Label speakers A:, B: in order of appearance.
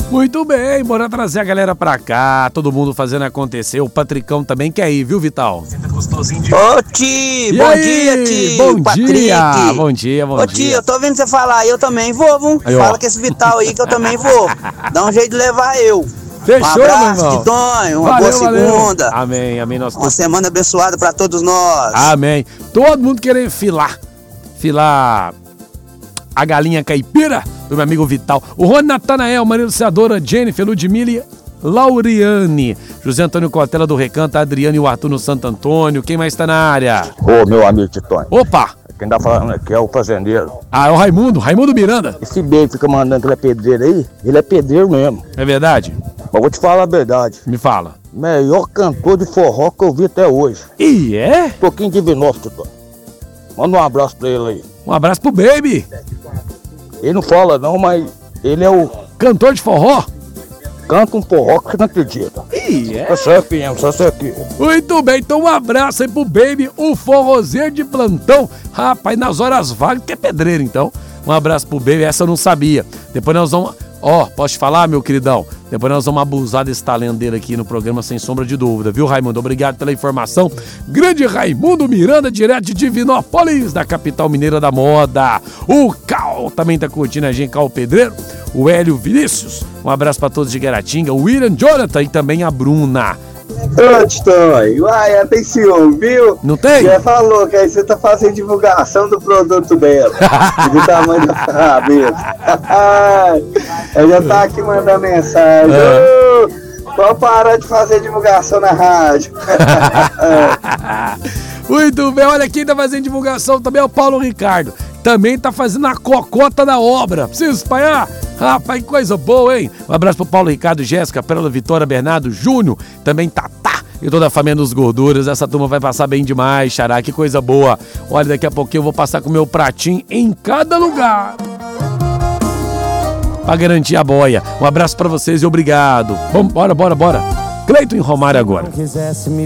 A: Muito bem, bora trazer a galera pra cá, todo mundo fazendo acontecer. O Patricão também quer ir, viu, Vital?
B: Ô, Ti, bom dia, Ti.
A: Bom
B: Patrick.
A: dia, bom dia, bom
B: Ô,
A: dia.
B: Ti, eu tô vendo você falar, eu também vou, viu?
A: Aí, ó.
B: Fala com esse Vital aí que eu também vou. Dá um jeito de levar eu.
A: Fechou,
B: um abraço,
A: meu irmão.
B: Titonho, uma
A: Valeu,
B: boa
A: valeu.
B: segunda.
A: Amém, amém.
B: Uma semana abençoada pra todos nós.
A: Amém. Todo mundo querendo filar a galinha caipira do meu amigo Vital. O Rony Natanael, Maria Luciadora, Jennifer, Ludmilla, Lauriane, José Antônio Cotela do Recanto, Adriano e o Arthur no Santo Antônio. Quem mais tá na área?
C: Ô, meu amigo Titonho.
A: Opa!
C: Quem tá falando aqui é o fazendeiro.
A: Ah, é o Raimundo Miranda.
C: Esse beijo fica mandando que ele é pedreiro aí, ele é pedreiro mesmo.
A: É verdade?
C: Mas vou te falar a verdade.
A: Me fala.
C: Melhor cantor de forró que eu vi até hoje.
A: E é?
C: Toquinho de Vinópolis, Titonho. Manda um abraço pra ele aí.
A: Um abraço pro Baby.
C: Ele não fala não, mas ele é o...
A: Cantor de forró?
C: Canta um forró que você não acredita.
A: E é?
C: Só aqui, só aqui.
A: Muito bem, então um abraço aí pro Baby, o forrozeiro de plantão. Rapaz, nas horas vagas, que é pedreiro então. Um abraço pro Baby, essa eu não sabia. Depois nós vamos... Ó, posso te falar, meu queridão? Depois nós vamos abusar desse talento dele aqui no programa, sem sombra de dúvida, viu, Raimundo? Obrigado pela informação. Grande Raimundo Miranda, direto de Divinópolis, da capital mineira da moda. O Cal também tá curtindo a gente, Cal Pedreiro. O Hélio Vinícius, um abraço pra todos de Guaratinga. O William Jonathan e também a Bruna.
D: Ô, Titonho, uai, tem ciúme, viu?
A: Não tem?
D: Já falou que aí você tá fazendo divulgação do produto dela. Do tamanho da cabeça. Eu já tá aqui mandando mensagem. Pode parar de fazer divulgação na rádio.
A: Muito bem, olha quem tá fazendo divulgação também é o Paulo Ricardo. Também tá fazendo a cocota da obra. Precisa espalhar? Rapaz, que coisa boa, hein? Um abraço pro Paulo Ricardo, Jéssica, Pérola Vitória, Bernardo, Júnior, também Tatá e toda a família dos gorduras. Essa turma vai passar bem demais, xará, que coisa boa. Olha, daqui a pouquinho eu vou passar com o meu pratinho em cada lugar pra garantir a boia. Um abraço pra vocês e obrigado. Vamos, bora. Cleiton em Romário agora.
E: Quisesse me